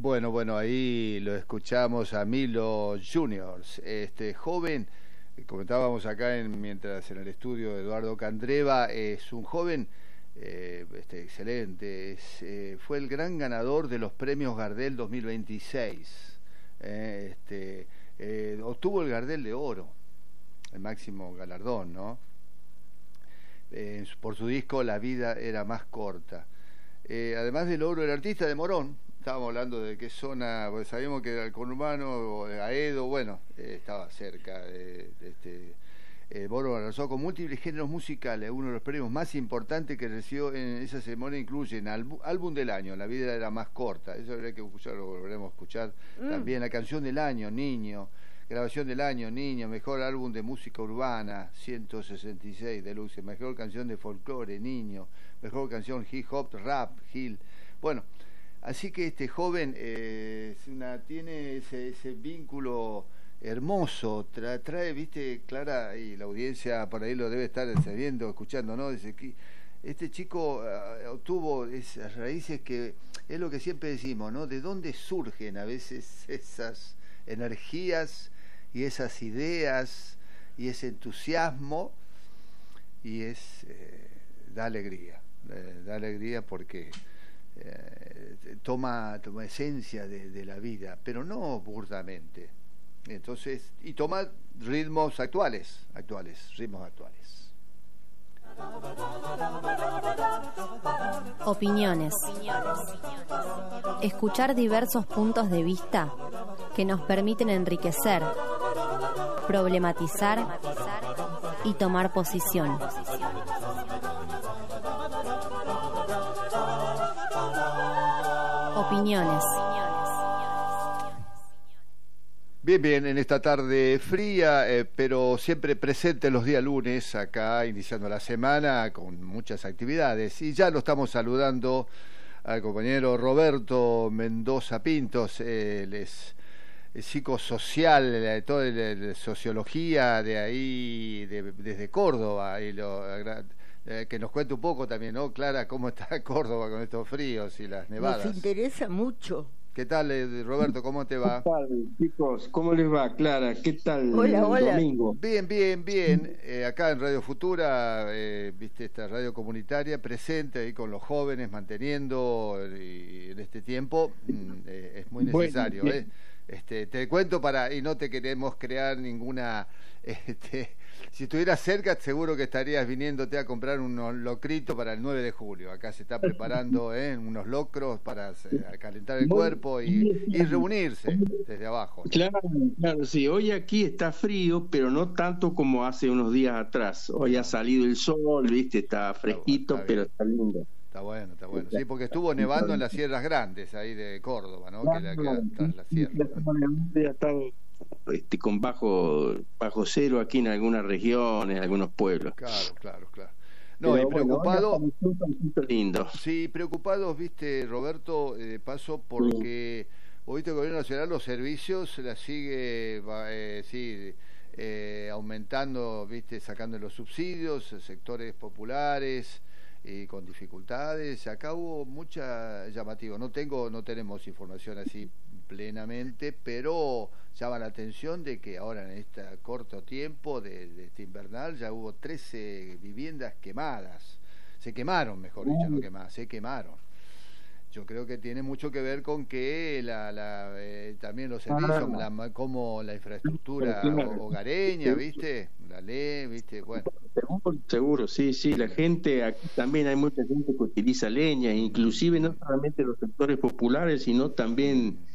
Bueno, ahí lo escuchamos a Milo Juniors, joven, comentábamos acá mientras en el estudio de Eduardo Candreva, es un joven excelente, fue el gran ganador de los premios Gardel 2026, obtuvo el Gardel de Oro, el máximo galardón, ¿no? Por su disco La vida era más corta. Además del oro, el artista de Morón, estábamos hablando de qué zona, pues sabíamos que era el conurbano o de Aedo, bueno, estaba cerca Morón arrasó con múltiples géneros musicales. Uno de los premios más importantes que recibió en esa ceremonia incluyen álbum del año, La vida era más corta, eso habría que escuchar, lo volveremos a escuchar también, la canción del año, Niño, grabación del año, Niño, mejor álbum de música urbana, 166 deluxe, mejor canción de folclore, Niño, mejor canción hip hop, rap, Gil. Bueno, así que este joven tiene ese vínculo hermoso, trae, viste, Clara, y la audiencia por ahí lo debe estar viendo, escuchando, ¿no? Dice que este chico obtuvo esas raíces que es lo que siempre decimos, ¿no? ¿De dónde surgen a veces esas energías y esas ideas y ese entusiasmo? Y da alegría porque toma esencia de la vida, pero no burdamente. Entonces, y toma ritmos actuales. Opiniones. Escuchar diversos puntos de vista que nos permiten enriquecer, problematizar y tomar posición. Opiniones. Bien, en esta tarde fría, pero siempre presente los días lunes, acá iniciando la semana con muchas actividades. Y ya lo estamos saludando al compañero Roberto Mendoza Pintos, él es psicosocial, de sociología de ahí, desde Córdoba, y que nos cuente un poco también, ¿no, Clara, cómo está Córdoba con estos fríos y las nevadas? Nos interesa mucho. ¿Qué tal, Roberto? ¿Cómo te va? ¿Qué tal, chicos? ¿Cómo les va, Clara? ¿Qué tal hola. Domingo? Bien. Acá en Radio Futura, viste, esta radio comunitaria, presente ahí con los jóvenes, manteniendo, y en este tiempo es muy necesario. Bueno, te cuento y no te queremos crear ninguna... si estuvieras cerca, seguro que estarías viniéndote a comprar unos locritos para el 9 de julio. Acá se está preparando unos locros para calentar el cuerpo y reunirse desde abajo. Claro, sí. Hoy aquí está frío, pero no tanto como hace unos días atrás. Hoy ha salido el sol, viste, está fresquito, pero está lindo. Está bueno. Sí, porque estuvo nevando en las Sierras Grandes, ahí de Córdoba, ¿no? Que la sierra. Ha estado con bajo cero aquí en algunas regiones, en algunos pueblos. Claro. No, pero y preocupado. Lindo. Sí, preocupados, viste, Roberto, de paso, porque hoy el Gobierno Nacional los servicios la sigue aumentando, viste, sacando los subsidios, sectores populares y con dificultades. Acá hubo mucha llamativa. No tenemos información así plenamente, pero llama la atención de que ahora en este corto tiempo de este invernal ya hubo 13 viviendas quemadas. Se quemaron, mejor dicho, no quemadas, se quemaron. Yo creo que tiene mucho que ver con que también los servicios, como la infraestructura hogareña, ¿viste? La ley, ¿viste? Bueno. Seguro, sí, la gente, aquí también hay mucha gente que utiliza leña, inclusive no solamente los sectores populares, sino también